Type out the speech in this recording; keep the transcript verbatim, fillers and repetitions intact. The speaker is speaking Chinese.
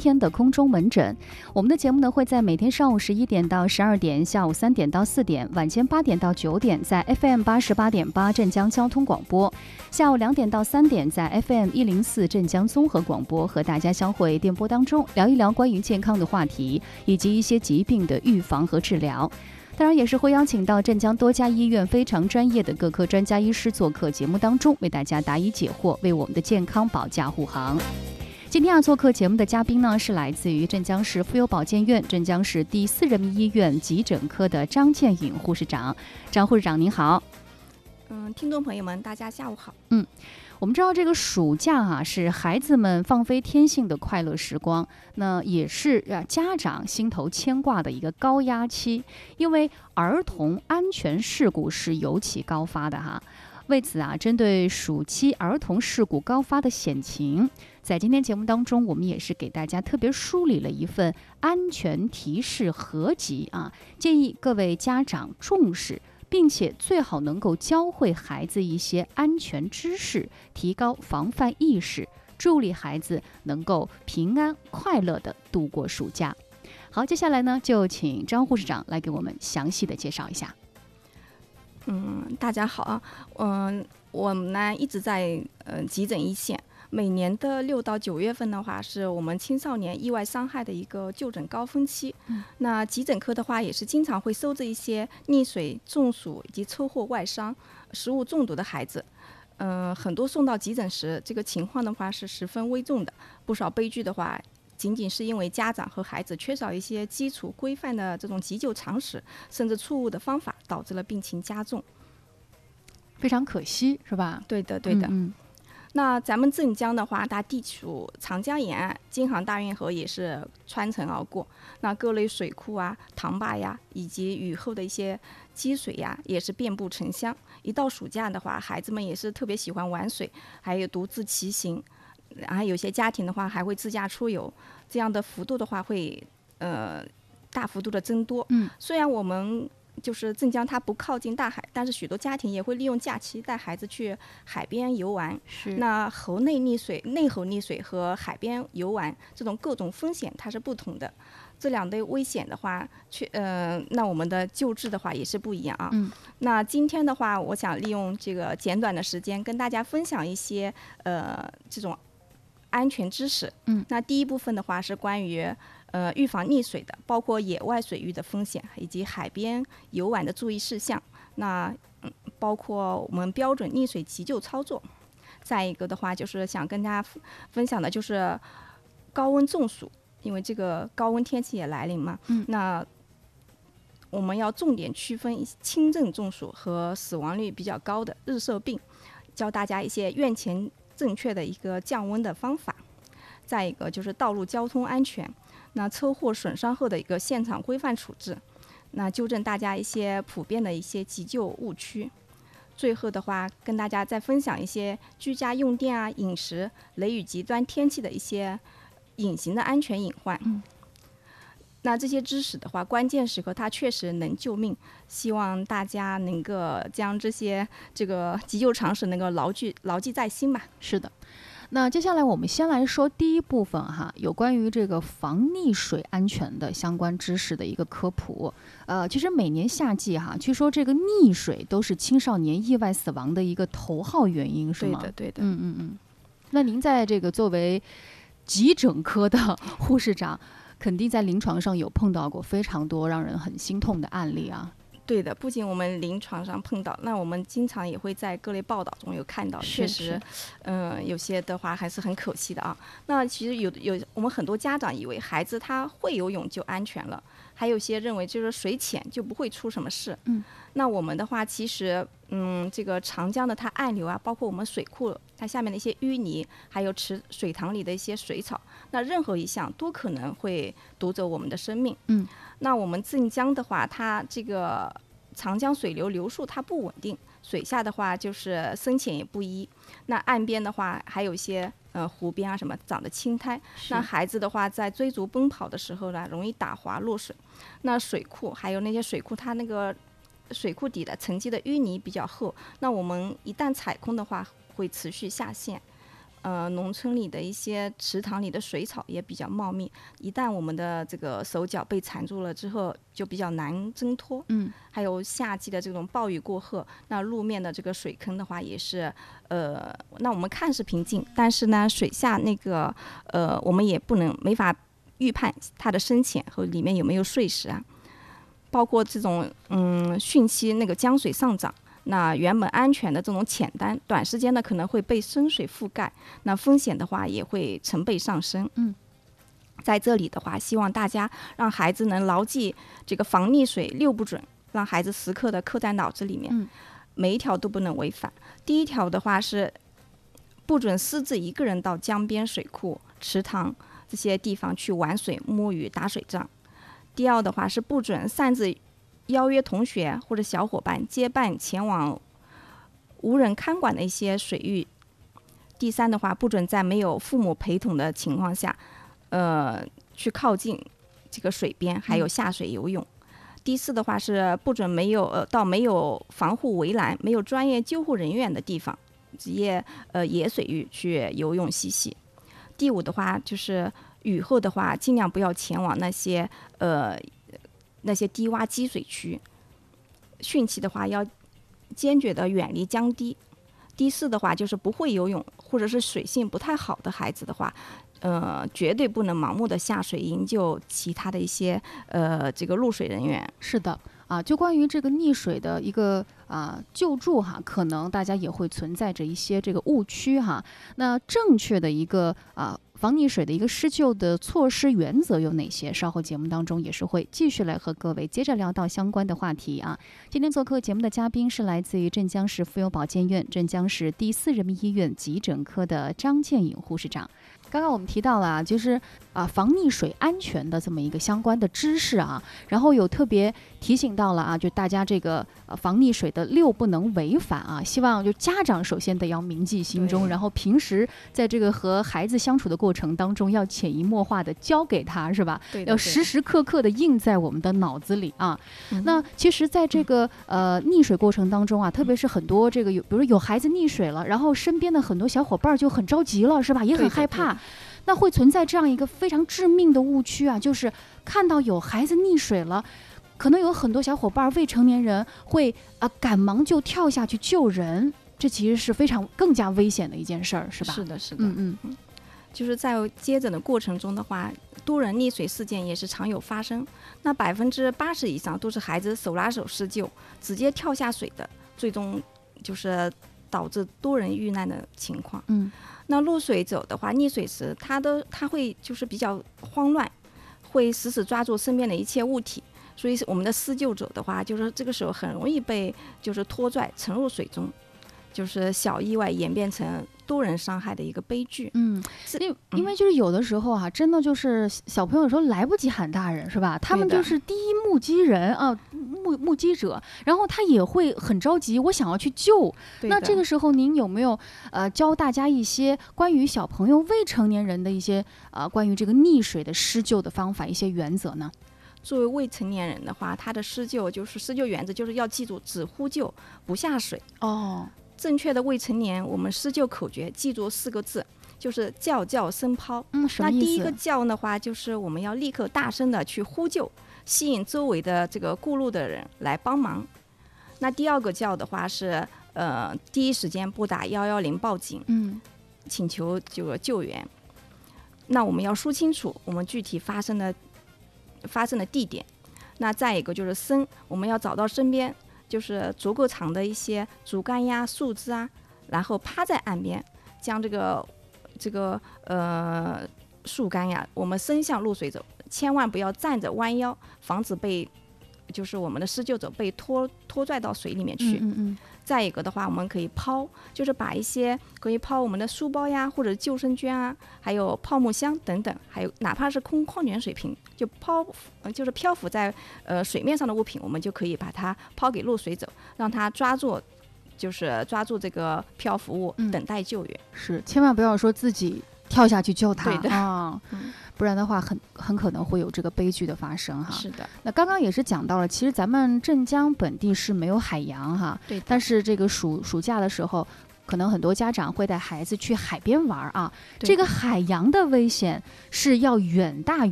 天的空中门诊。我们的节目呢会在每天上午十一点到十二点，下午三点到四点，晚间八点到九点在 F M 八十八点八镇江交通广播，下午两点到三点在 F M 一零四镇江综合广播，和大家相会电波当中，聊一聊关于健康的话题，以及一些疾病的预防和治疗。当然也是会邀请到镇江多家医院非常专业的各科专家医师做客节目当中，为大家答疑解惑，为我们的健康保驾护航。今天要做客节目的嘉宾呢，是来自于镇江市妇幼保健院镇江市第四人民医院急诊科的张建颖护士长。张护士长您好。 嗯，听众朋友们，大家下午好。 嗯，我们知道这个暑假啊是孩子们放飞天性的快乐时光，那也是啊家长心头牵挂的一个高压期，因为儿童安全事故是尤其高发的哈。为此啊，针对暑期儿童事故高发的险情，在今天节目当中，我们也是给大家特别梳理了一份安全提示合集啊，建议各位家长重视，并且最好能够教会孩子一些安全知识，提高防范意识，助力孩子能够平安快乐地度过暑假。好，接下来呢，就请张护士长来给我们详细的介绍一下。 嗯，大家好啊，嗯，我们呢一直在呃急诊一线。每年的六到九月份的话，是我们青少年意外伤害的一个就诊高峰期。嗯、那急诊科的话，也是经常会收治一些溺水、中暑以及车祸外伤、食物中毒的孩子。嗯、呃，很多送到急诊时，这个情况的话是十分危重的。不少悲剧的话，仅仅是因为家长和孩子缺少一些基础规范的这种急救常识，甚至错误的方法，导致了病情加重。 非常可惜，是吧？ 对的，对的。 嗯嗯， 那咱们镇江的话，它地处长江沿岸，京杭大运河也是穿城而过。那各类水库啊、塘坝呀，以及雨后的一些积水呀，也是遍布城乡。一到暑假的话，孩子们也是特别喜欢玩水，还有独自骑行。然后有些家庭的话，还会自驾出游，这样的幅度的话会呃大幅度的增多。 嗯， 虽然我们就是镇江它不靠近大海，但是许多家庭也会利用假期带孩子去海边游玩。 是。 那河内溺水、内河溺水和海边游玩这种各种风险它是不同的。这两类危险的话，去呃，那我们的救治的话也是不一样啊。 嗯。 那今天的话，我想利用这个简短的时间跟大家分享一些呃这种安全知识。 嗯。 那第一部分的话是关于呃，预防溺水的，包括野外水域的风险，以及海边游玩的注意事项。那嗯，包括我们标准溺水急救操作。再一个的话，就是想跟大家分享的就是高温中暑，因为这个高温天气也来临嘛。 嗯。 那我们要重点区分轻症中暑和死亡率比较高的日射病，教大家一些院前正确的一个降温的方法。再一个就是道路交通安全。那车祸损伤后的一个现场规范处置，那纠正大家一些普遍的一些急救误区。最后的话，跟大家再分享一些居家用电啊、饮食、雷雨极端天气的一些隐形的安全隐患。 嗯， 那这些知识的话，关键时刻它确实能救命，希望大家能够将这些这个急救常识能够牢记牢记在心吧。 是的。那接下来我们先来说第一部分哈，有关于这个防溺水安全的相关知识的一个科普。呃，其实每年夏季哈，据说这个溺水都是青少年意外死亡的一个头号原因，是吗？ 对的，对的。 嗯嗯嗯。那您在这个作为急诊科的护士长，肯定在临床上有碰到过非常多让人很心痛的案例啊。 对的，不仅我们临床上碰到，那我们经常也会在各类报道中有看到，确实，嗯、呃，有些的话还是很可惜的啊。那其实有有我们很多家长以为孩子他会游泳就安全了，还有些认为就是水浅就不会出什么事。 嗯， 那我们的话，其实，嗯，这个长江的它暗流啊，包括我们水库它下面的一些淤泥，还有池水塘里的一些水草，那任何一项都可能会夺走我们的生命。 嗯， 那我们镇江的话，它这个长江水流流速它不稳定，水下的话就是深浅也不一。那岸边的话，还有一些呃湖边啊什么长的青苔。那孩子的话，在追逐奔跑的时候呢，容易打滑落水。那水库还有那些水库，它那个水库底的沉积的淤泥比较厚，那我们一旦踩空的话，会持续下陷。 呃农村里的一些池塘里的水草也比较茂密，一旦我们的这个手脚被缠住了之后，就比较难挣脱。 嗯， 还有夏季的这种暴雨过后，那路面的这个水坑的话也是，呃，那我们看是平静，但是呢，水下那个呃，我们也不能没法预判它的深浅和里面有没有碎石啊。包括这种嗯汛期那个江水上涨，那原本安全的这种浅滩，短时间呢可能会被深水覆盖，那风险的话也会成倍上升。 嗯， 在这里的话，希望大家让孩子能牢记这个防溺水六不准，让孩子时刻的刻在脑子里面。 嗯， 每一条都不能违反。第一条的话是不准私自一个人到江边、水库、池塘这些地方去玩水、摸鱼、打水仗。第二的话是不准擅自邀约同学或者小伙伴结伴前往无人看管的一些水域。第三的话，不准在没有父母陪同的情况下，呃，去靠近这个水边，还有下水游泳。嗯、第四的话是不准没有呃到没有防护围栏、没有专业救护人员的地方，职业呃野水域去游泳嬉戏。第五的话就是雨后的话，尽量不要前往那些呃那些低洼积水区。汛期的话，要坚决的远离江堤。第四的话，就是不会游泳或者是水性不太好的孩子的话，呃，绝对不能盲目的下水营救其他的一些呃这个入水人员。 是的。啊，就关于这个溺水的一个啊救助哈，可能大家也会存在着一些这个误区哈。那正确的一个啊防溺水的一个施救的措施原则有哪些？稍后节目当中也是会继续来和各位接着聊到相关的话题啊。今天做客节目的嘉宾是来自于镇江市妇幼保健院镇江市第四人民医院急诊科的张建颖护士长。刚刚我们提到了啊，就是啊防溺水安全的这么一个相关的知识啊，然后有特别提醒到了啊，就大家这个呃防溺水的六不能违反啊，希望就家长首先得要铭记心中，然后平时在这个和孩子相处的过程当中，要潜移默化的教给他，是吧？ 对， 要时时刻刻的印在我们的脑子里啊。 嗯、 那其实，在这个呃溺水过程当中啊，特别是很多这个有，比如说有孩子溺水了，然后身边的很多小伙伴就很着急了，是吧？也很害怕。那会存在这样一个非常致命的误区啊，就是看到有孩子溺水了，可能有很多小伙伴未成年人会啊、呃、赶忙就跳下去救人，这其实是非常更加危险的一件事儿，是吧？ 是的，是的， 嗯嗯， 就是在接诊的过程中的话，多人溺水事件也是常有发生。那百分之八十以上都是孩子手拉手施救，直接跳下水的，最终就是导致多人遇难的情况。 嗯。 那入水者的话，溺水时他都他会就是比较慌乱，会死死抓住身边的一切物体，所以我们的施救者的话，就是这个时候很容易被就是拖拽沉入水中，就是小意外演变成多人伤害的一个悲剧。 嗯，因因为就是有的时候啊，真的就是小朋友说来不及喊大人，是吧？他们就是第一目击人啊，目目击者，然后他也会很着急，我想要去救。那这个时候您有没有呃教大家一些关于小朋友未成年人的一些呃关于这个溺水的施救的方法一些原则呢？ 作为未成年人的话，他的施救就是施救原则就是要记住只呼救不下水。 哦。 正确的未成年，我们施救口诀记住四个字，就是叫叫声抛。 嗯，什么意思？ 那第一个叫的话，就是我们要立刻大声的去呼救，吸引周围的这个过路的人来帮忙。那第二个叫的话是，呃，第一时间拨打幺幺零报警， 嗯， 请求这个救援。那我们要说清楚我们具体发生的发生的地点。那再一个就是声，我们要找到身边。就是足够长的一些竹竿呀、树枝啊，然后趴在岸边，将这个这个呃树干呀，我们伸向入水者，千万不要站着弯腰，防止被就是我们的施救者被拖拖拽到水里面去。 嗯嗯嗯。 再一个的话，我们可以抛，就是把一些可以抛我们的书包呀，或者救生圈啊，还有泡沫箱等等，还有哪怕是空矿泉水瓶，就抛，呃、就是漂浮在呃水面上的物品，我们就可以把它抛给入水者，让他抓住，就是抓住这个漂浮物， 嗯、 等待救援。 是，千万不要说自己跳下去救他。 对的啊。 嗯， 不然的话很很可能会有这个悲剧的发生哈。 是的。 那刚刚也是讲到了，其实咱们镇江本地是没有海洋哈， 对。 但是这个暑暑假的时候，可可能很多家长会带孩子去海边玩啊， 对这个海洋的危险是要远大